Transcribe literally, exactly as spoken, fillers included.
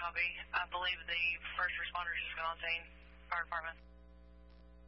copy. I believe the first responders just got on scene. Fire department.